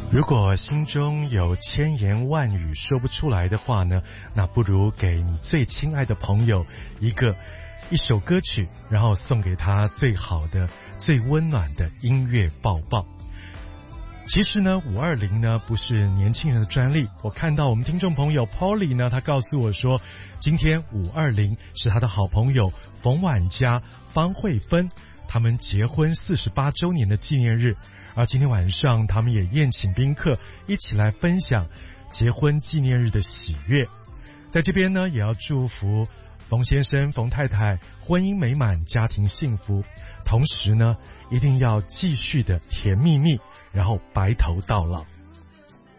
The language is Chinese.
如果心中有千言万语说不出来的话呢，那不如给你最亲爱的朋友一首歌曲，然后送给他最好的最温暖的音乐抱抱。其实呢520呢不是年轻人的专利，我看到我们听众朋友 Polly 呢，他告诉我说今天520是他的好朋友冯婉佳、方慧芬他们结婚48周年的纪念日，而今天晚上他们也宴请宾客一起来分享结婚纪念日的喜悦。在这边呢也要祝福冯先生冯太太婚姻美满，家庭幸福，同时呢一定要继续的甜蜜蜜，然后白头到老。